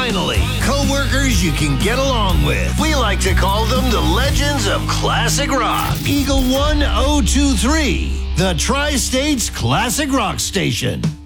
finally, co-workers you can get along with. We like to call them the legends of classic rock. Eagle 1023, the Tri-States Classic Rock Station.